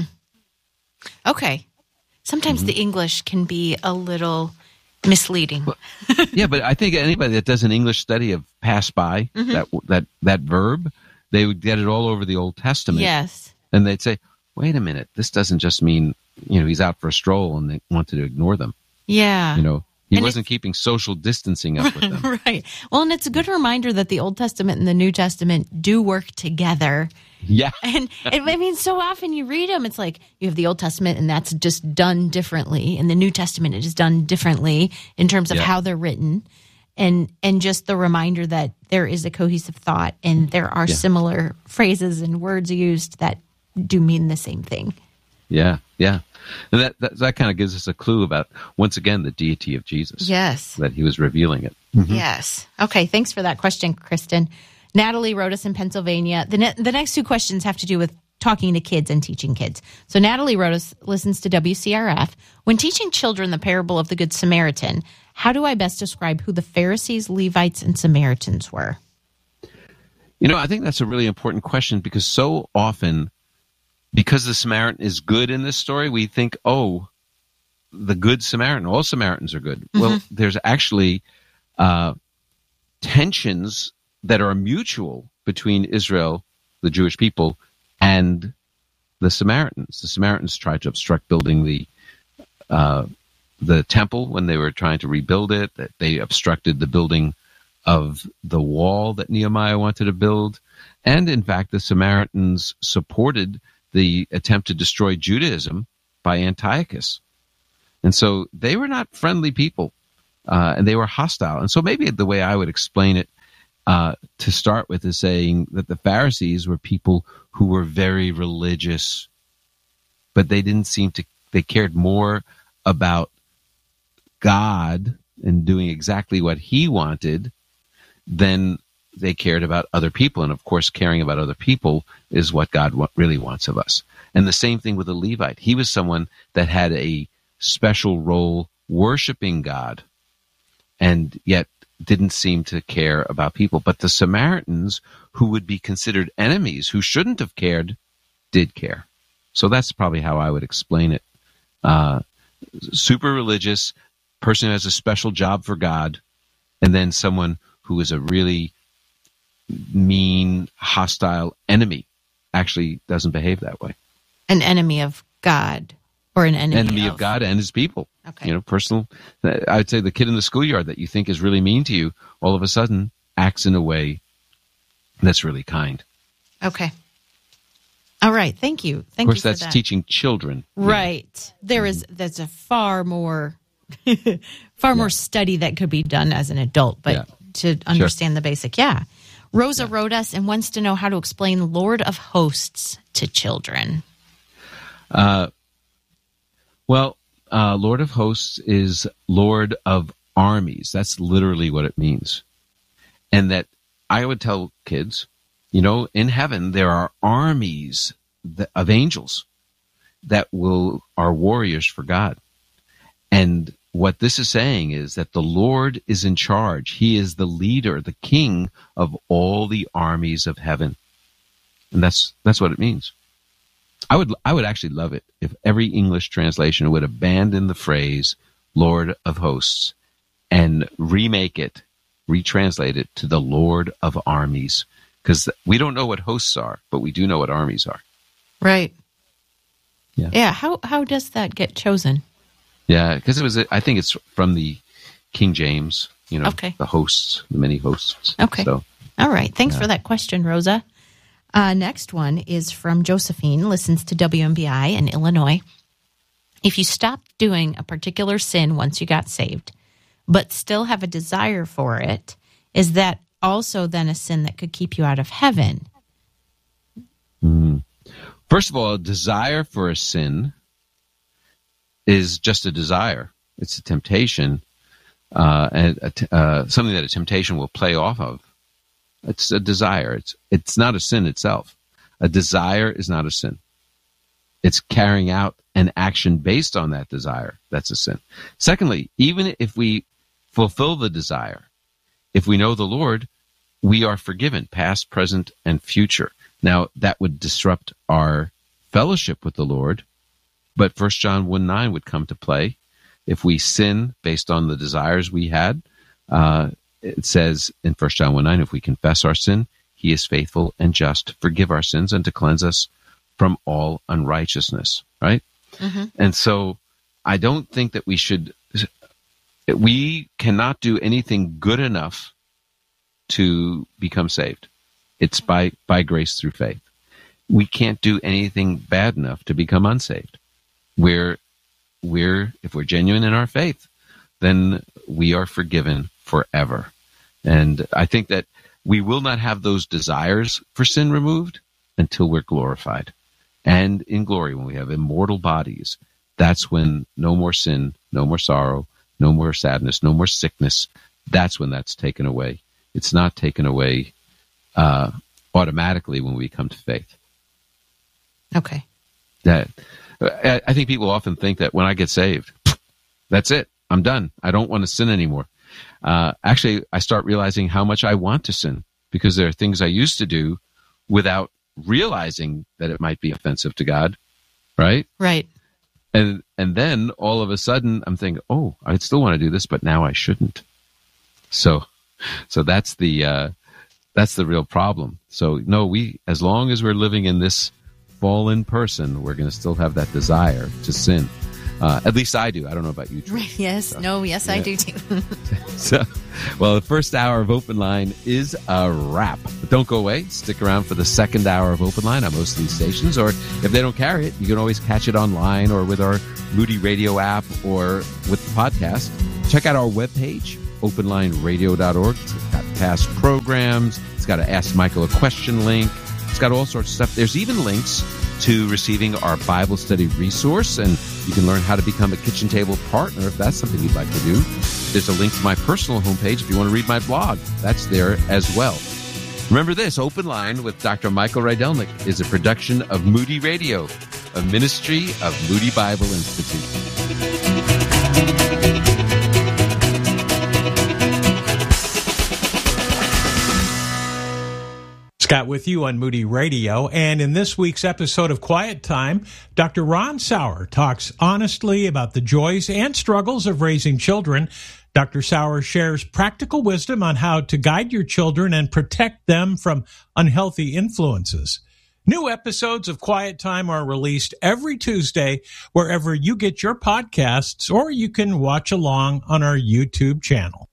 Okay. Sometimes Mm-hmm. the English can be a little misleading. Yeah, but I think anybody that does an English study of pass by, Mhm. that that that verb, they would get it all over the Old Testament. Yes. And they'd say, wait a minute, this doesn't just mean, you know, he's out for a stroll and they wanted to ignore them. Yeah. You know, he And wasn't keeping social distancing up with them. Right. Well, and it's a good reminder that the Old Testament and the New Testament do work together. Yeah. And it, I mean, so often you read them, it's like you have the Old Testament and that's just done differently. And the New Testament it is done differently in terms of Yeah. how they're written. And and just the reminder that there is a cohesive thought and there are Yeah. similar phrases and words used that do mean the same thing. Yeah, yeah. And that, that, that kind of gives us a clue about, once again, the deity of Jesus. Yes. That he was revealing it. Yes. Okay. Thanks for that question, Kristen. Natalie wrote us in Pennsylvania. The, ne- the next two questions have to do with talking to kids and teaching kids. So Natalie wrote us, listens to W C R F. When teaching children the parable of the Good Samaritan, how do I best describe who the Pharisees, Levites, and Samaritans were? You know, I think that's a really important question because so often, because the Samaritan is good in this story, we think, oh, the good Samaritan, all Samaritans are good. Mm-hmm. Well, there's actually uh, tensions that are mutual between Israel, the Jewish people, and the Samaritans. The Samaritans tried to obstruct building the uh, the temple when they were trying to rebuild it. That they obstructed the building of the wall that Nehemiah wanted to build. And in fact, the Samaritans supported the attempt to destroy Judaism by Antiochus. And so they were not friendly people, uh, and they were hostile. And so maybe the way I would explain it uh, to start with is saying that the Pharisees were people who were very religious, but they didn't seem to, they cared more about God and doing exactly what he wanted than they cared about other people. And of course, caring about other people is what God wa- really wants of us. And the same thing with the Levite. He was someone that had a special role worshiping God and yet didn't seem to care about people. But the Samaritans, who would be considered enemies, who shouldn't have cared, did care. So that's probably how I would explain it. Uh, super religious, person who has a special job for God, and then someone who is a really mean, hostile enemy actually doesn't behave that way. An enemy of God or an enemy, enemy of... of God and his people. Okay. You know, personal. I would say the kid in the schoolyard that you think is really mean to you, all of a sudden acts in a way that's really kind. Okay. All right. Thank you. Thank you. Of course, you for that's that. teaching children. Right. Know. There is, that's a far more, far yeah. more study that could be done as an adult, but yeah. to understand sure. the basic. Yeah. Rosa yeah. wrote us and wants to know how to explain Lord of Hosts to children. Uh, well, uh, Lord of Hosts is Lord of Armies. That's literally what it means. And that I would tell kids, you know, in heaven there are armies of angels that will are warriors for God. And what this is saying is that the Lord is in charge. He is the leader, the king of all the armies of heaven. And that's that's what it means. I would I would actually love it if every English translation would abandon the phrase Lord of Hosts and remake it, retranslate it to the Lord of Armies. Because we don't know what hosts are, but we do know what armies are. Right. Yeah. Yeah. How how does that get chosen? Yeah, because it was. I think it's from the King James. You know, okay. the hosts, the many hosts. Okay. So, all right. Thanks yeah. for that question, Rosa. Uh, next one is from Josephine. Listens to W M B I in Illinois. If you stopped doing a particular sin once you got saved, but still have a desire for it, is that also then a sin that could keep you out of heaven? Mm. First of all, a desire for a sin is just a desire. It's a temptation, uh, and a, uh, something that a temptation will play off of. It's a desire. It's it's not a sin itself. A desire is not a sin. It's carrying out an action based on that desire. That's a sin. Secondly, even if we fulfill the desire, if we know the Lord, we are forgiven, past, present, and future. Now, that would disrupt our fellowship with the Lord, but First John one nine would come to play. If we sin based on the desires we had, uh, it says in First John one nine, if we confess our sin, he is faithful and just to forgive our sins and to cleanse us from all unrighteousness, right? Mm-hmm. And so I don't think that we should, we cannot do anything good enough to become saved. It's by, by grace through faith. We can't do anything bad enough to become unsaved. We're, we're, if we're genuine in our faith, then we are forgiven forever. And I think that we will not have those desires for sin removed until we're glorified. And in glory, when we have immortal bodies, that's when no more sin, no more sorrow, no more sadness, no more sickness. That's when that's taken away. It's not taken away uh, automatically when we come to faith. Okay. That I, I think people often think that when I get saved, that's it. I'm done. I don't want to sin anymore. Uh, actually, I start realizing how much I want to sin because there are things I used to do without realizing that it might be offensive to God, right? Right. And and then all of a sudden I'm thinking, oh, I still want to do this, but now I shouldn't. So, so that's the uh, that's the real problem. So no, we as long as we're living in this fallen person, we're going to still have that desire to sin. Uh, at least I do. I don't know about you, Trish. Yes. So, no, yes, yeah. I do too. So, well, the first hour of Open Line is a wrap. But don't go away. Stick around for the second hour of Open Line on most of these stations. Or if they don't carry it, you can always catch it online or with our Moody Radio app or with the podcast. Check out our webpage, open line radio dot org. It's got past programs. It's got a Ask Michael a Question link. It's got all sorts of stuff. There's even links to receiving our Bible study resource, and you can learn how to become a kitchen table partner if that's something you'd like to do. There's a link to my personal homepage if you want to read my blog. That's there as well. Remember this, Open Line with Doctor Michael Rydelnik is a production of Moody Radio, a ministry of Moody Bible Institute. Scott with you on Moody Radio, and in this week's episode of Quiet Time, Doctor Ron Sauer talks honestly about the joys and struggles of raising children. Doctor Sauer shares practical wisdom on how to guide your children and protect them from unhealthy influences. New episodes of Quiet Time are released every Tuesday wherever you get your podcasts, or you can watch along on our YouTube channel.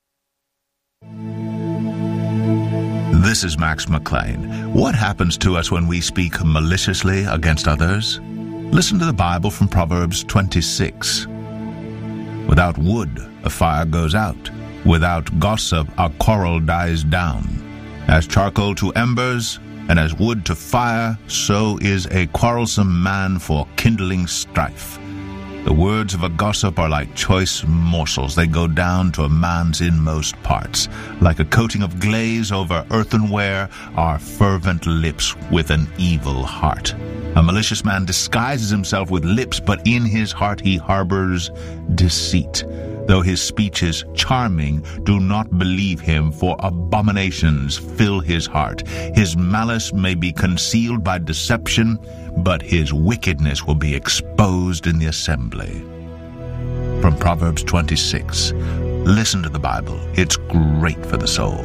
This is Max McLean. What happens to us when we speak maliciously against others? Listen to the Bible from Proverbs twenty-six. Without wood, a fire goes out. Without gossip, a quarrel dies down. As charcoal to embers, and as wood to fire, so is a quarrelsome man for kindling strife. The words of a gossip are like choice morsels. They go down to a man's inmost parts. Like a coating of glaze over earthenware are fervent lips with an evil heart. A malicious man disguises himself with lips, but in his heart he harbors deceit. Though his speech is charming, do not believe him, for abominations fill his heart. His malice may be concealed by deception, but his wickedness will be exposed in the assembly. From Proverbs twenty-six, listen to the Bible. It's great for the soul.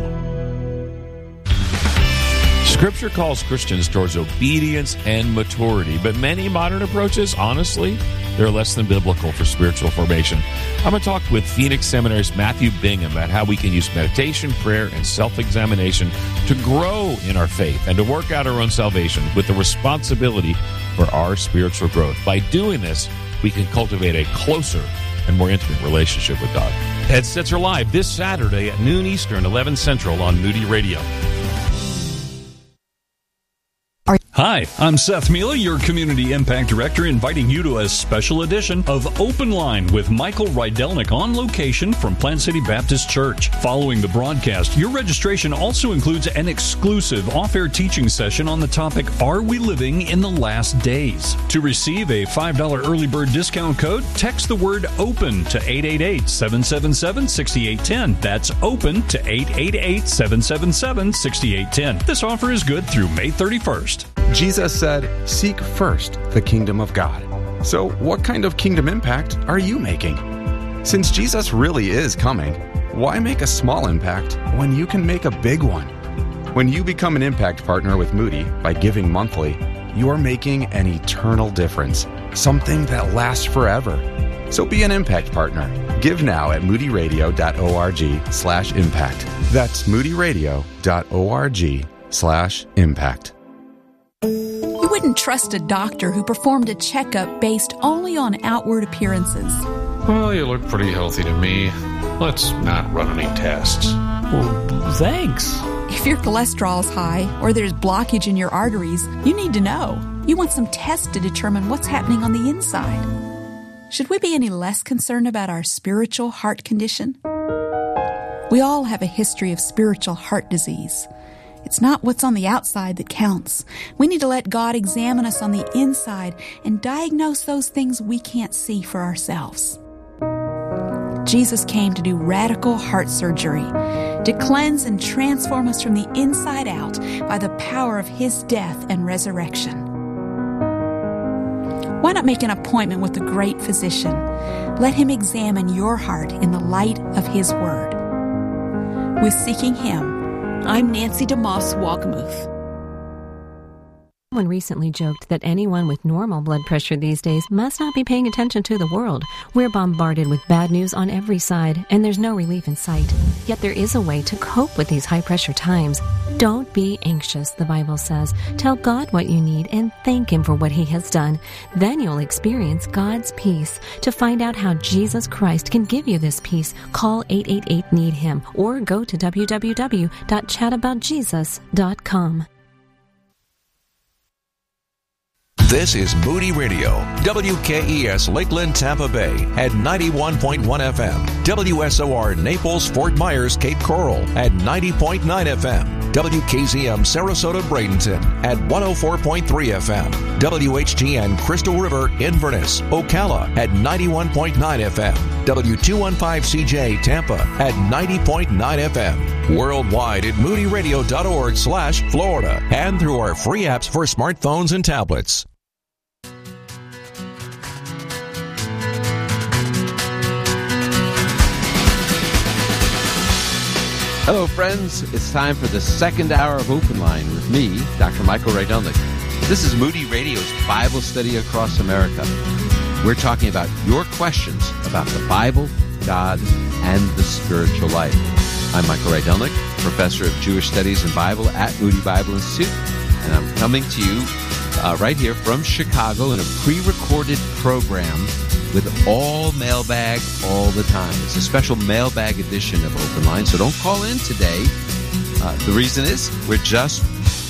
Scripture calls Christians towards obedience and maturity, but many modern approaches, honestly, they're less than biblical for spiritual formation. I'm going to talk with Phoenix Seminary's Matthew Bingham about how we can use meditation, prayer, and self-examination to grow in our faith and to work out our own salvation with the responsibility for our spiritual growth. By doing this, we can cultivate a closer and more intimate relationship with God. Headsets are live this Saturday at noon Eastern, eleven Central on Moody Radio. Hi, I'm Seth Mila, your Community Impact Director, inviting you to a special edition of Open Line with Michael Rydelnik on location from Plant City Baptist Church. Following the broadcast, your registration also includes an exclusive off-air teaching session on the topic, Are We Living in the Last Days? To receive a five dollars early bird discount code, text the word OPEN to eight eight eight, seven seven seven, six eight one zero. That's OPEN to eight eight eight, seven seven seven, six eight one zero. This offer is good through May thirty-first. Jesus said, seek first the kingdom of God. So what kind of kingdom impact are you making? Since Jesus really is coming, why make a small impact when you can make a big one? When you become an impact partner with Moody by giving monthly, you are making an eternal difference, something that lasts forever. So be an impact partner. Give now at moodyradio.org slash impact. That's moodyradio.org slash impact. You wouldn't trust a doctor who performed a checkup based only on outward appearances. Well, you look pretty healthy to me. Let's not run any tests. Well, thanks. If your cholesterol's high or there's blockage in your arteries, you need to know. You want some tests to determine what's happening on the inside. Should we be any less concerned about our spiritual heart condition? We all have a history of spiritual heart disease. It's not what's on the outside that counts. We need to let God examine us on the inside and diagnose those things we can't see for ourselves. Jesus came to do radical heart surgery, to cleanse and transform us from the inside out by the power of His death and resurrection. Why not make an appointment with the great physician? Let Him examine your heart in the light of His Word. With Seeking Him, I'm Nancy DeMoss Walgemuth. Someone recently joked that anyone with normal blood pressure these days must not be paying attention to the world. We're bombarded with bad news on every side, and there's no relief in sight. Yet there is a way to cope with these high-pressure times. Don't be anxious, the Bible says. Tell God what you need and thank Him for what He has done. Then you'll experience God's peace. To find out how Jesus Christ can give you this peace, call eight eight eight, need him or go to w w w dot chat about jesus dot com. This is Moody Radio, W K E S Lakeland, Tampa Bay at ninety-one point one F M, W S O R Naples, Fort Myers, Cape Coral at ninety point nine F M, W K Z M Sarasota, Bradenton at one oh four point three F M, W H T N Crystal River, Inverness, Ocala at ninety-one point nine F M, W two fifteen C J Tampa at ninety point nine F M, worldwide at moody radio dot org slash Florida, and through our free apps for smartphones and tablets. Hello, friends. It's time for the second hour of Open Line with me, Doctor Michael Rydelnik. This is Moody Radio's Bible Study Across America. We're talking about your questions about the Bible, God, and the spiritual life. I'm Michael Rydelnik, Professor of Jewish Studies and Bible at Moody Bible Institute, and I'm coming to you uh, right here from Chicago in a pre-recorded program with all mailbag all the time. It's a special mailbag edition of Open Line, so don't call in today. Uh, the reason is we're just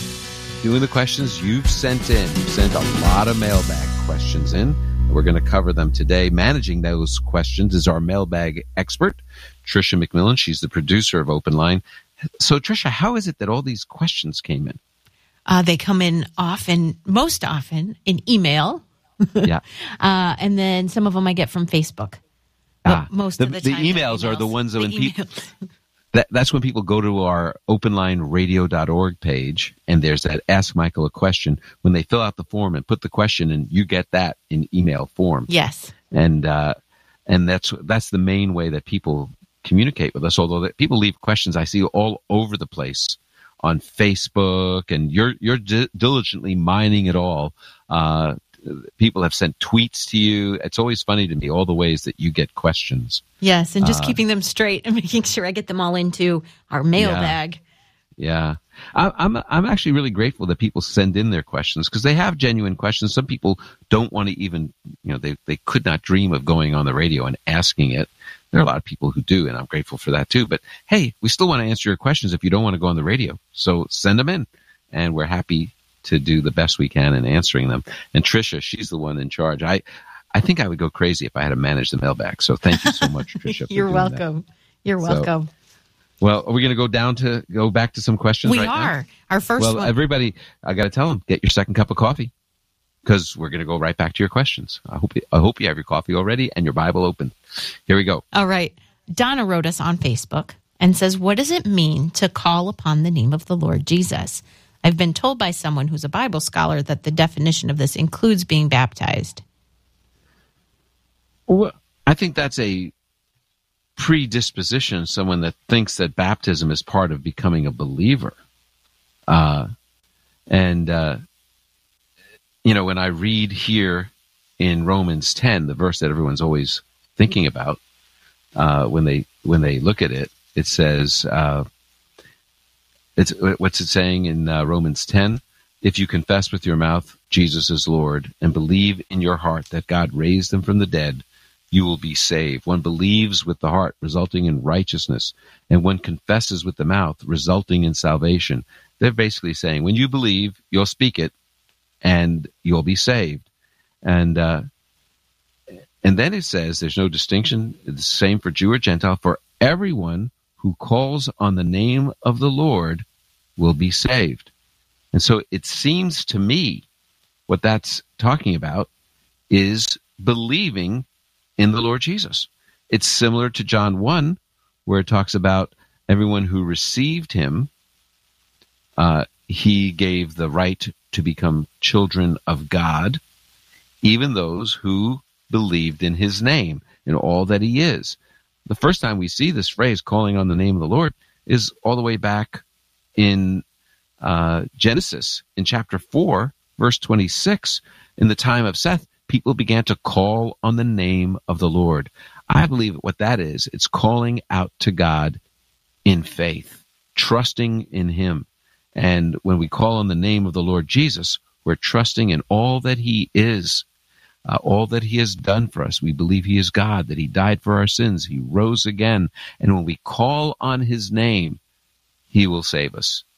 doing the questions you've sent in. You've sent a lot of mailbag questions in. We're going to cover them today. Managing those questions is our mailbag expert, Tricia McMillan. She's the producer of Open Line. So, Tricia, how is it that all these questions came in? Uh, they come in often, most often, in email. Yeah. uh, and then some of them I get from Facebook. Ah, most the, of the the time. emails, emails are the ones that the when people... That, that's when people go to our open line radio dot org page, and there's that Ask Michael a Question. When they fill out the form and put the question in, you get that in email form. Yes. And uh, and that's that's the main way that people communicate with us, although that people leave questions I see all over the place on Facebook, and you're, you're di- diligently mining it all. Uh, people have sent tweets to you. It's always funny to me, all the ways that you get questions. Yes, and just uh, keeping them straight and making sure I get them all into our mailbag. Yeah. I, I'm I'm actually really grateful that people send in their questions because they have genuine questions. Some people don't want to even, you know, they, they could not dream of going on the radio and asking it. There are a lot of people who do, and I'm grateful for that too. But hey, we still want to answer your questions if you don't want to go on the radio. So send them in, and we're happy to do the best we can in answering them. And Tricia, she's the one in charge. I, I think I would go crazy if I had to manage the mailbag. So thank you so much, Tricia. You're welcome. That. You're welcome. So, well, are we going to go down to go back to some questions? We right are. Now? Our first well, one. everybody, I got to tell them, get your second cup of coffee because we're going to go right back to your questions. I hope I hope you have your coffee already and your Bible open. Here we go. All right. Donna wrote us on Facebook and says, what does it mean to call upon the name of the Lord Jesus? I've been told by someone who's a Bible scholar that the definition of this includes being baptized. Well, I think that's a predisposition, someone that thinks that baptism is part of becoming a believer. Uh, and, uh, you know, when I read here in Romans ten, the verse that everyone's always thinking about, uh, when they when they look at it, it says, uh, it's what's it saying in uh, Romans ten? If you confess with your mouth Jesus is Lord and believe in your heart that God raised him from the dead, you will be saved. One believes with the heart, resulting in righteousness, and one confesses with the mouth, resulting in salvation. They're basically saying, when you believe, you'll speak it, and you'll be saved. And uh, and then it says, there's no distinction. It's the same for Jew or Gentile. For everyone who calls on the name of the Lord will be saved. And so it seems to me what that's talking about is believing in the Lord Jesus. It's similar to John one, where it talks about everyone who received him, uh, he gave the right to become children of God, even those who believed in his name and all that he is. The first time we see this phrase, calling on the name of the Lord, is all the way back in uh, Genesis, in chapter four, verse twenty-six, in the time of Seth, people began to call on the name of the Lord. I believe what that is, it's calling out to God in faith, trusting in him. And when we call on the name of the Lord Jesus, we're trusting in all that he is, uh, all that he has done for us. We believe he is God, that he died for our sins, he rose again. And when we call on his name, he will save us.